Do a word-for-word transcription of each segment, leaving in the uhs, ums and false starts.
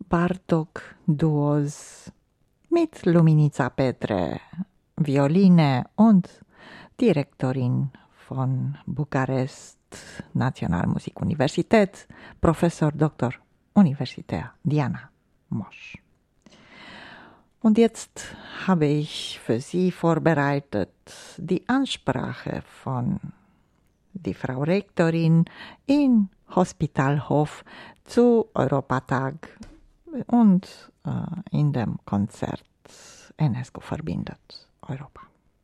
Bartók Duos mit Luminița Petre, Violine und Direktorin von Bukarest Nationalmusikuniversität, Professor Doktor Universität Diana Mosch. Und jetzt habe ich für Sie vorbereitet die Ansprache von die Frau Rektorin in Hospitalhof zu Europatag und äh, in dem Konzert UNESCO verbindet Europa.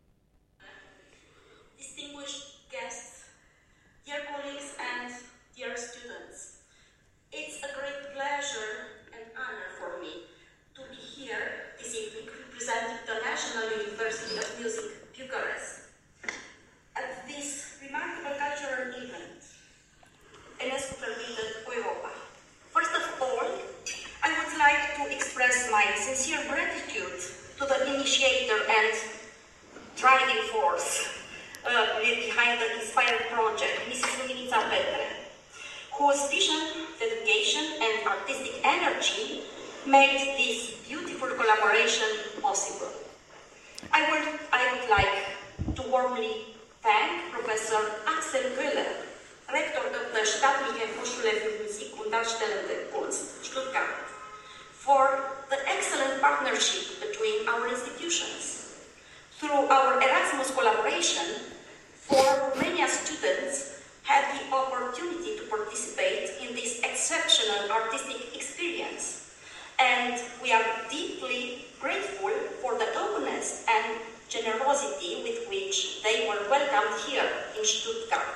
Distinguished guests, dear colleagues and dear students, it's a great pleasure and honor for me to be here this evening representing the National University of Music, Bucharest, at this remarkable cultural event, UNESCO Verbindet Europa. First of all, I would like to express my sincere gratitude to the initiator and driving force uh, behind the Inspire project, Missus Luminița Petre, whose vision, dedication, and artistic energy made this beautiful collaboration possible. I would, I would like to warmly thank Professor Axel Köhler, Rector of the Staatliche Hochschule für Musik und Darstellende Kunst, Stuttgart, for the excellent partnership between our institutions. Through our Erasmus collaboration, four Romanian students had the opportunity to participate in this exceptional artistic experience. And we are deeply grateful for the openness and generosity with which they were welcomed here in Stuttgart.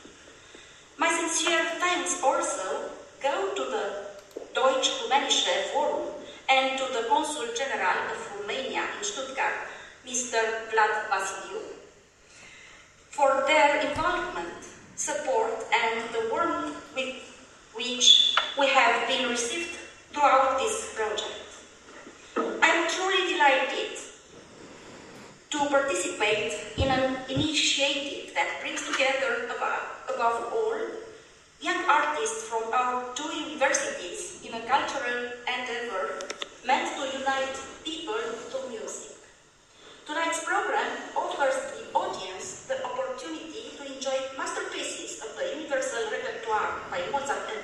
My sincere thanks also go to the Deutsch-Rumänische Forum and to the Consul General of Romania in Stuttgart, Mister Vlad Vasiliu, for their involvement, support, and the warmth with which we have been received throughout this project. I am truly delighted to participate in an initiative that brings together, above, above all, young artists from our two universities in a cultural endeavor meant to unite people to music. Tonight's program offers the audience the opportunity to enjoy masterpieces of the universal repertoire by Mozart and